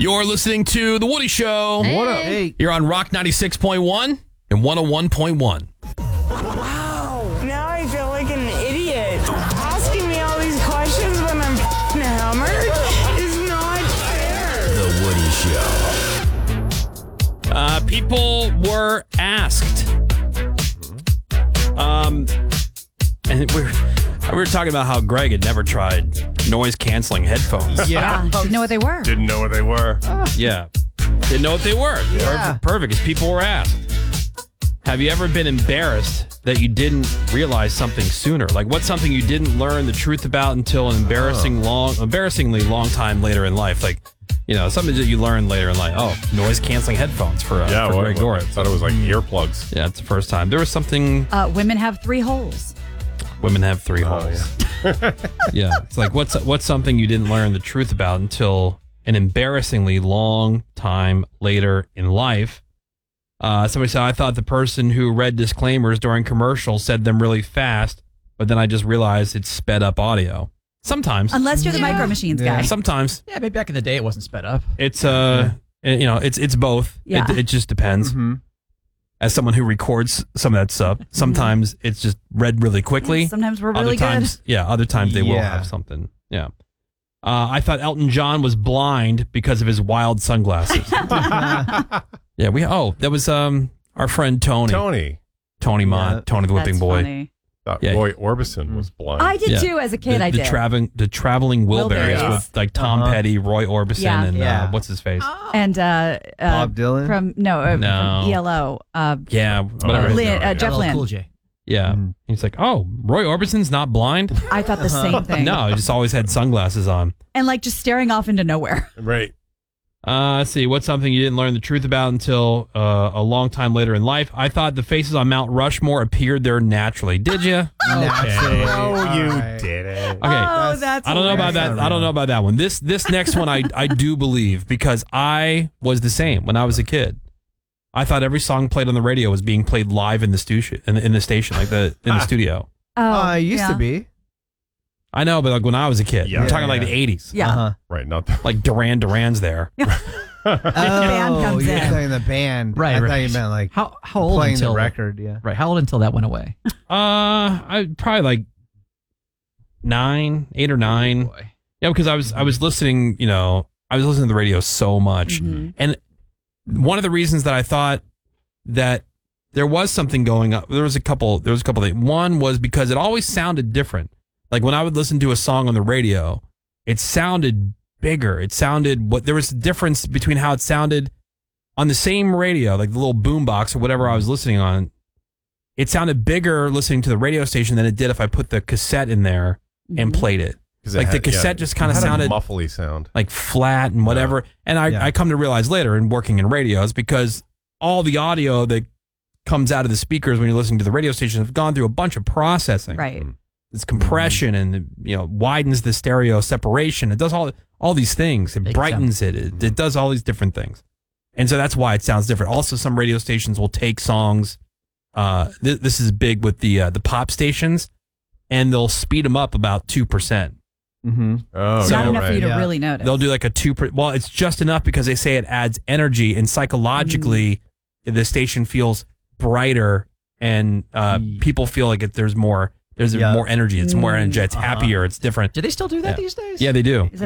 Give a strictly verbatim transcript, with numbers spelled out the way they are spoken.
You're listening to The Woody Show. Hey. What up? Hey. You're on Rock ninety-six point one and one oh one point one. Wow. Now I feel like an idiot. Asking me all these questions when I'm f***ing hammered is not fair. The Woody Show. Uh, people were asked. Um, and we were, we were talking about how Greg had never tried noise-canceling headphones. Yeah. Didn't know what they were. Didn't know what they were. Yeah. Didn't know what they were. Yeah. Perfect, perfect, because people were asked. Have you ever been embarrassed that you didn't realize something sooner? Like, what's something you didn't learn the truth about until an embarrassing long, embarrassingly long time later in life? Like, you know, something that you learn later in life. Oh, noise-canceling headphones for, uh, Yeah, for what, Greg what, I Dorff. thought it was like earplugs. Yeah, it's the first time. There was something... Uh, women have three holes. Women have three Oh, holes. Yeah, it's like, what's what's something you didn't learn the truth about until an embarrassingly long time later in life? Uh, somebody said, I thought the person who read disclaimers during commercials said them really fast, but then I just realized it's sped up audio. Sometimes. Unless you're the micro machines Yeah. guy. Sometimes. Yeah, maybe back in the day it wasn't sped up. It's, uh, you know, it's it's both. Yeah. It, it just depends. Mm-hmm. As someone who records some of that stuff, sometimes it's just read really quickly. Sometimes we're Other really times, good. yeah, other times they will Yeah. have something. Yeah. Uh, I thought Elton John was blind because of his wild sunglasses. Yeah, we oh, that was um our friend Tony. Tony. Tony Mont, Yeah. Tony the Whipping That's Boy. funny. Thought Yeah. Roy Orbison was blind. I did Yeah. too as a kid. the, I the did. traveling the traveling Wilburys Wilburys. with like Tom Uh-huh. Petty, Roy Orbison, Yeah. and Yeah. uh, what's his face? and uh, uh, Bob Dylan? from no, uh, No. from E L O. Uh, Yeah, whatever. Oh, his- Lin- uh, Jeff L L Lynne. Cool J. yeah, Mm. he's like, oh, Roy Orbison's not blind. I thought the same thing. No, he just always had sunglasses on. And like just staring off into nowhere. Right. Uh, let's see. What's something you didn't learn the truth about until uh, a long time later in life? I thought the faces on Mount Rushmore appeared there naturally. Did you? Naturally. No, you All right. didn't. Okay. Oh, that's. I don't know about hilarious. that. I don't know about that one. This this next one I I do believe because I was the same when I was a kid. I thought every song played on the radio was being played live in the station in the, in the station like the in the studio. Oh, Uh, it used yeah. to be. I know, but like when I was a kid, Yeah. I'm talking Yeah, like yeah. the eighties. Yeah. Uh-huh. Right, not the, Like Duran Duran's there. Oh, band comes you're in. saying the band. Right, I thought right. you meant like How how old playing until the record, yeah. Right, how old until that went away? Uh, I probably like nine, eight or nine. Boy. Yeah, because I was I was listening, you know, I was listening to the radio so much. Mhm. And one of the reasons that I thought that there was something going on, there was a couple, there was a couple things. One was because it always sounded different. Like when I would listen to a song on the radio, it sounded bigger. It sounded what there was a difference between how it sounded on the same radio, like the little boombox or whatever I was listening on. It sounded bigger listening to the radio station than it did if I put the cassette in there and Mhm. played it. 'cause it Like the had- yeah, cassette just kind it of had a sounded muffly sound. like flat and whatever. And I, Yeah. I come to realize later in working in radios because all the audio that comes out of the speakers when you're listening to the radio station have gone through a bunch of processing. Right. It's compression and you know widens the stereo separation. It does all all these things. It Makes brightens it. it. It does all these different things. And so that's why it sounds different. Also, some radio stations will take songs. Uh, th- this is big with the uh, the pop stations, and they'll speed them up about two percent. Mm-hmm. Oh, Not yeah, enough right. for you to Yeah. really notice. They'll do like a two. Per, well, it's just enough because they say it adds energy, and psychologically, the station feels brighter, and uh, Mm. people feel like it, there's more. There's Yeah. more energy. It's more Mm. energy. It's Uh-huh. happier. It's different. Do they still do that Yeah. these days? Yeah, they do. Is